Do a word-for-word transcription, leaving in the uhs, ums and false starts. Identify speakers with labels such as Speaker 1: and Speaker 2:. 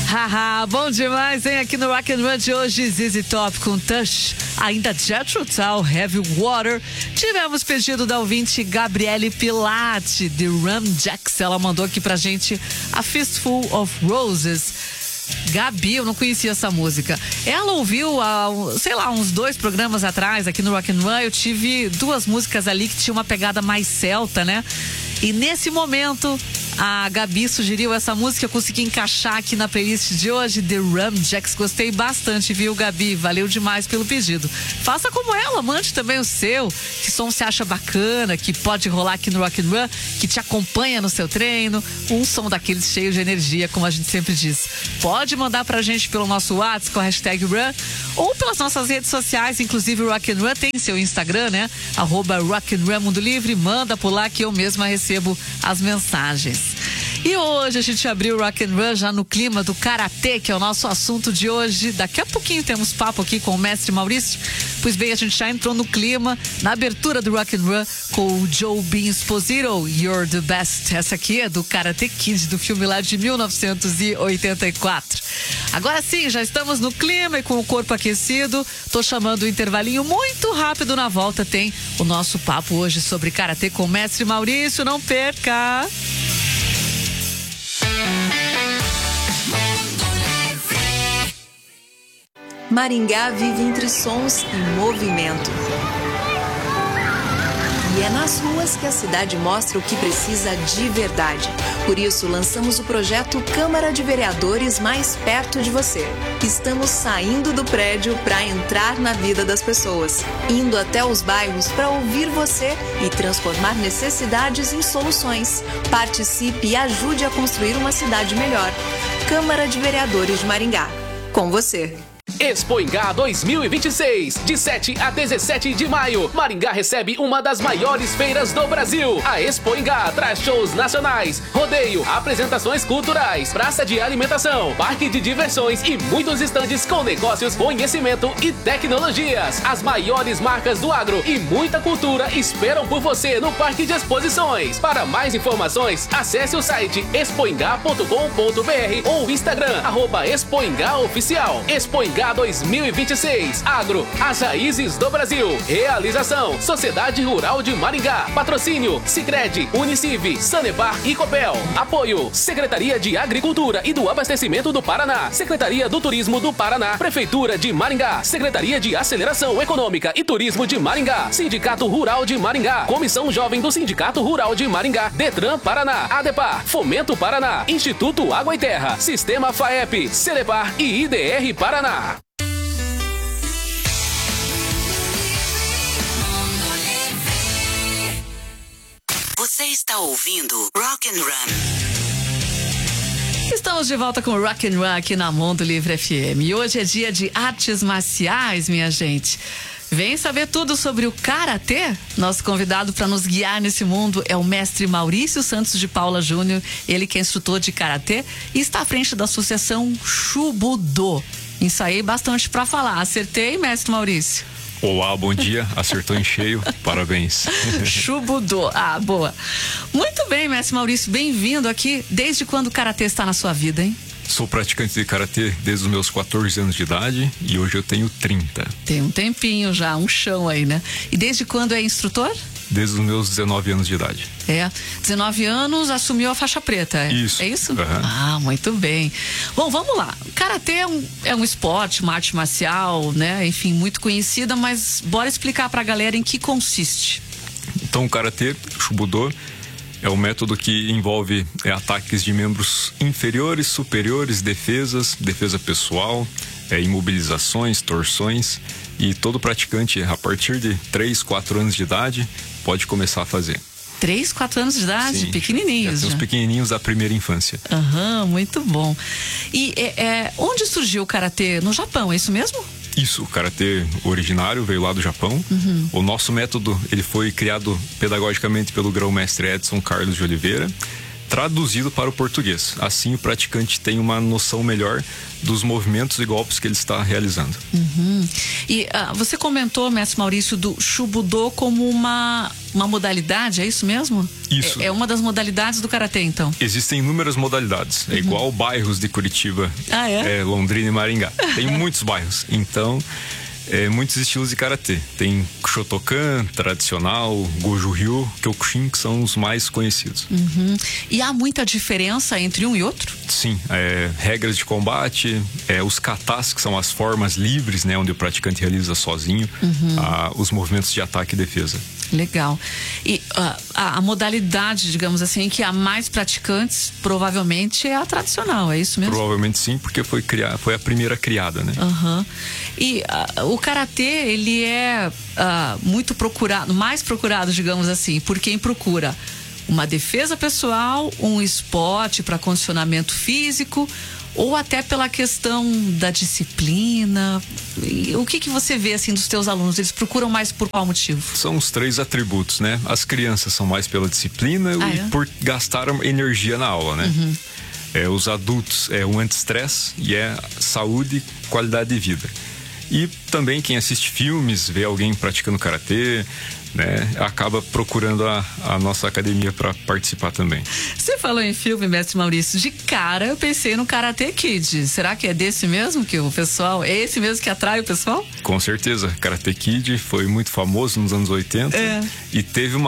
Speaker 1: Haha, bom demais, hein? Aqui no Rock and Run de hoje, Z Z Top com Touch, ainda Jethro Tull, Heavy Water. Tivemos pedido da ouvinte Gabriele Pilate, de Ram Jacks. Ela mandou aqui pra gente a Fistful of Roses. Gabi, eu não conhecia essa música. Ela ouviu, há, sei lá, uns dois programas atrás aqui no Rock and Run. Eu tive duas músicas ali que tinham uma pegada mais celta, né? E nesse momento, a Gabi sugeriu essa música, eu consegui encaixar aqui na playlist de hoje, The Ram Jacks. Gostei bastante, viu, Gabi? Valeu demais pelo pedido. Faça como ela, mande também o seu. Que som você acha bacana, que pode rolar aqui no Rock and Run, que te acompanha no seu treino. Um som daqueles cheio de energia, como a gente sempre diz. Pode mandar pra gente pelo nosso WhatsApp com a hashtag Run, ou pelas nossas redes sociais, inclusive o Rock and Run tem seu Instagram, né? Arroba Rock and Run Mundo Livre. Manda por lá que eu mesma recebo as mensagens. E hoje a gente abriu o Rock and Run já no clima do Karatê, que é o nosso assunto de hoje. Daqui a pouquinho temos papo aqui com o mestre Maurício. Pois bem, a gente já entrou no clima, na abertura do Rock and Run, com o Joe Bean Esposito, You're the Best. Essa aqui é do Karate Kid, do filme lá de mil novecentos e oitenta e quatro. Agora sim, já estamos no clima e com o corpo aquecido. Tô chamando o intervalinho muito rápido. Na volta tem o nosso papo hoje sobre Karatê com o mestre Maurício. Não perca!
Speaker 2: Maringá vive entre sons e movimento. E é nas ruas que a cidade mostra o que precisa de verdade. Por isso, lançamos o projeto Câmara de Vereadores mais perto de você. Estamos saindo do prédio para entrar na vida das pessoas, indo até os bairros para ouvir você e transformar necessidades em soluções. Participe e ajude a construir uma cidade melhor. Câmara de Vereadores de Maringá. Com você.
Speaker 3: Expoingá dois mil e vinte e seis, de sete a dezessete de maio, Maringá recebe uma das maiores feiras do Brasil. A Expoingá traz shows nacionais, rodeio, apresentações culturais, praça de alimentação, parque de diversões e muitos estandes com negócios, conhecimento e tecnologias. As maiores marcas do agro e muita cultura esperam por você no Parque de Exposições. Para mais informações, acesse o site expoingá ponto com ponto br ou o Instagram, arroba Expoingá Oficial. Expoingá dois mil e vinte e seis. Agro, as raízes do Brasil. Realização, Sociedade Rural de Maringá. Patrocínio, Sicredi, Uniciv, Sanepar e Copel. Apoio, Secretaria de Agricultura e do Abastecimento do Paraná. Secretaria do Turismo do Paraná. Prefeitura de Maringá. Secretaria de Aceleração Econômica e Turismo de Maringá. Sindicato Rural de Maringá. Comissão Jovem do Sindicato Rural de Maringá. Detran Paraná. ADEPAR. Fomento Paraná. Instituto Água e Terra. Sistema FAEP. Celepar e I D R Paraná.
Speaker 4: Você está ouvindo Rock and Run.
Speaker 1: Estamos de volta com o Rock and Run aqui na Mundo Livre F M. E hoje é dia de artes marciais, minha gente. Vem saber tudo sobre o Karatê? Nosso convidado para nos guiar nesse mundo é o mestre Maurício Santos de Paula Júnior. Ele que é instrutor de Karatê e está à frente da associação Shubudo. Ensaiei bastante para falar. Acertei, mestre Maurício?
Speaker 5: Olá, bom dia. Acertou em cheio. Parabéns.
Speaker 1: Shubudo. Ah, boa. Muito bem, mestre Maurício. Bem-vindo aqui. Desde quando o Karatê está na sua vida, hein?
Speaker 5: Sou praticante de Karatê desde os meus quatorze anos de idade e hoje eu tenho trinta.
Speaker 1: Tem um tempinho já, um chão aí, né? E desde quando é instrutor?
Speaker 5: Desde os meus dezenove anos de idade.
Speaker 1: É, dezenove anos, assumiu a faixa preta. É
Speaker 5: isso.
Speaker 1: É isso?
Speaker 5: Uhum.
Speaker 1: Ah, muito bem. Bom, vamos lá. O Karatê é um, é um esporte, uma arte marcial, né? Enfim, muito conhecida, mas bora explicar pra galera em que consiste.
Speaker 5: Então, o Karatê, Shubudo, é um método que envolve é, ataques de membros inferiores, superiores, defesas, defesa pessoal, é, imobilizações, torções. E todo praticante, a partir de três, quatro anos de idade, pode começar a fazer.
Speaker 1: três, quatro anos de idade?
Speaker 5: Sim,
Speaker 1: Pequenininhos.
Speaker 5: Já tem os pequenininhos da primeira infância.
Speaker 1: Aham, muito bom. E é, é, onde surgiu o Karatê? No Japão, é isso mesmo?
Speaker 5: Isso, o Karatê originário veio lá do Japão. Uhum. O nosso método, ele foi criado pedagogicamente pelo grão-mestre Edson Carlos de Oliveira. traduzido para o português. Assim, o praticante tem uma noção melhor dos movimentos e golpes que ele está realizando.
Speaker 1: Uhum. E uh, você comentou, mestre Maurício, do Shubudô como uma, uma modalidade, é isso mesmo?
Speaker 5: Isso.
Speaker 1: É, é uma das modalidades do karatê, então?
Speaker 5: Existem inúmeras modalidades. É uhum. igual bairros de Curitiba,
Speaker 1: ah, é?
Speaker 5: É, Londrina e Maringá. Tem muitos bairros. Então, é, muitos estilos de karatê. Tem Shotokan, tradicional, Goju Ryu, Kyokushin, que são os mais conhecidos.
Speaker 1: Uhum. E há muita diferença entre um e outro?
Speaker 5: Sim, é, regras de combate, é, os katas, que são as formas livres, né, onde o praticante realiza sozinho, uhum. a, os movimentos de ataque e defesa.
Speaker 1: Legal. E uh, a, a modalidade, digamos assim, que há mais praticantes, provavelmente é a tradicional, é isso mesmo?
Speaker 5: Provavelmente sim, porque foi, criar, foi a primeira criada, né?
Speaker 1: Uhum. E uh, o karatê, ele é uh, muito procurado, mais procurado, digamos assim, por quem procura uma defesa pessoal, um esporte para condicionamento físico, ou até pela questão da disciplina. E o que que você vê assim dos teus alunos? Eles procuram mais por qual motivo?
Speaker 5: São os três atributos, né? As crianças são mais pela disciplina ah, e é? por gastar energia na aula, né? Uhum. É, os adultos é o anti-estresse e é saúde e qualidade de vida. E também quem assiste filmes, vê alguém praticando karatê, né, acaba procurando a, a nossa academia para participar também.
Speaker 1: Você falou em filme, mestre Maurício, de cara eu pensei no Karate Kid. Será que é desse mesmo que o pessoal, é esse mesmo que atrai o pessoal?
Speaker 5: Com certeza, Karate Kid foi muito famoso nos anos oitenta é. e teve uma